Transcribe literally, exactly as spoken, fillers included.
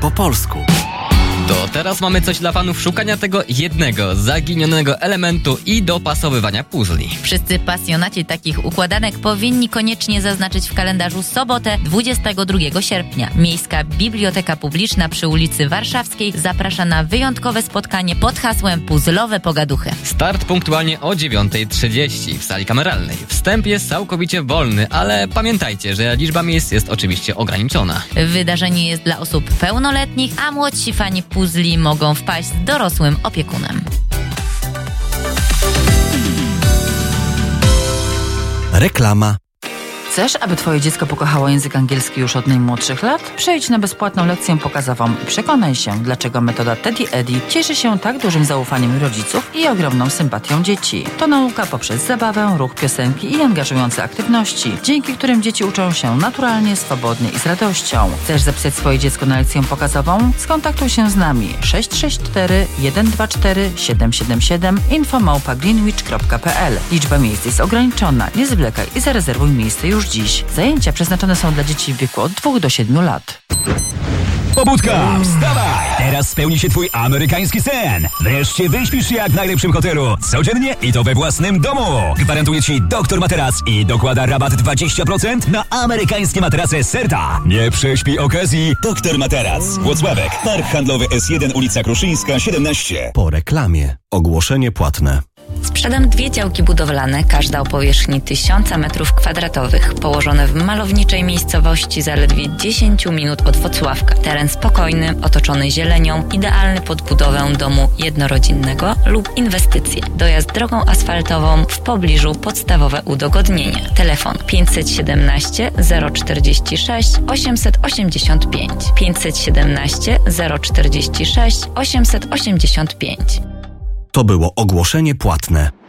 po polsku. To teraz mamy coś dla fanów szukania tego jednego zaginionego elementu i dopasowywania puzli. Wszyscy pasjonaci takich układanek powinni koniecznie zaznaczyć w kalendarzu sobotę dwudziestego drugiego sierpnia. Miejska Biblioteka Publiczna przy ulicy Warszawskiej zaprasza na wyjątkowe spotkanie pod hasłem Puzzlowe Pogaduchy. Start punktualnie o dziewiąta trzydzieści w sali kameralnej. Wstęp jest całkowicie wolny, ale pamiętajcie, że liczba miejsc jest oczywiście ograniczona. Wydarzenie jest dla osób pełnoletnich, a młodsi fani puzli mogą wpaść z dorosłym opiekunem. Reklama. Chcesz, aby twoje dziecko pokochało język angielski już od najmłodszych lat? Przejdź na bezpłatną lekcję pokazową i przekonaj się, dlaczego metoda Teddy Eddy cieszy się tak dużym zaufaniem rodziców i ogromną sympatią dzieci. To nauka poprzez zabawę, ruch, piosenki i angażujące aktywności, dzięki którym dzieci uczą się naturalnie, swobodnie i z radością. Chcesz zapisać swoje dziecko na lekcję pokazową? Skontaktuj się z nami sześć sześć cztery jeden dwa cztery siedem siedem siedem info małpa greenwich kropka p l. Liczba miejsc jest ograniczona. Nie zwlekaj i zarezerwuj miejsce już dziś. Zajęcia przeznaczone są dla dzieci w wieku od dwóch do siedmiu lat. Pobudka, wstawaj! Teraz spełni się twój amerykański sen. Wreszcie wyśpisz się jak w najlepszym hotelu. Codziennie i to we własnym domu. Gwarantuje ci Doktor Materac i dokłada rabat dwadzieścia procent na amerykańskie materace Serta. Nie prześpij okazji. Doktor Materac. Włocławek. Park Handlowy S jeden, ulica Kruszyńska, siedemnaście. Po reklamie. Ogłoszenie płatne. Sprzedam dwie działki budowlane, każda o powierzchni tysiąca metrów kwadratowych, położone w malowniczej miejscowości zaledwie dziesięć minut od Włocławka. Teren spokojny, otoczony zielenią, idealny pod budowę domu jednorodzinnego lub inwestycje. Dojazd drogą asfaltową, w pobliżu podstawowe udogodnienia. Telefon pięćset siedemnaście zero czterdzieści sześć osiemset osiemdziesiąt pięć pięćset siedemnaście zero czterdzieści sześć osiemset osiemdziesiąt pięć. To było ogłoszenie płatne.